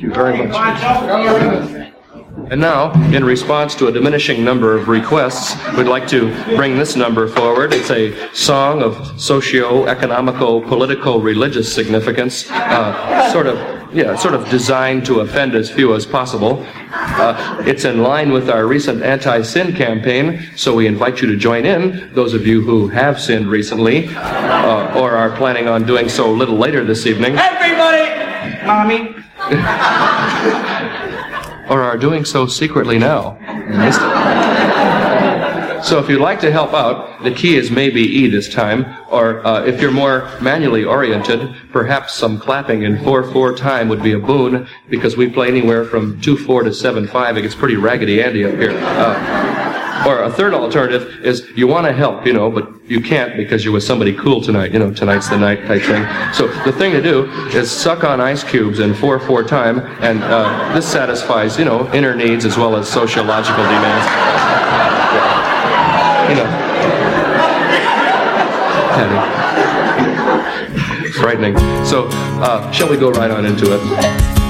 you very much. And now, in response to a diminishing number of requests, we'd like to bring this number forward. It's a song of socio-economical, political, religious significance, sort of designed to offend as few as possible. It's in line with our recent anti-sin campaign, so we invite you to join in, those of you who have sinned recently, or are planning on doing so a little later this evening. Everybody! Mommy? Or are doing so secretly now. So if you'd like to help out, the key is maybe E this time, or if you're more manually oriented, perhaps some clapping in 4/4 time would be a boon, because we play anywhere from 2/4 to 7/5. It gets pretty raggedy Andy up here. Or a third alternative is you want to help, but you can't because you're with somebody cool tonight. Tonight's the night type thing. So the thing to do is suck on ice cubes in 4/4 time, and this satisfies, inner needs as well as sociological demands. Frightening. So, shall we go right on into it?